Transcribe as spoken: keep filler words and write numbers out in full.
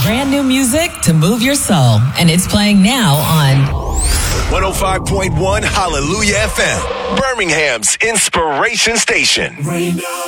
brand new music to move your soul, and it's playing now on one oh five point one Hallelujah F M, Birmingham's inspiration station. Rain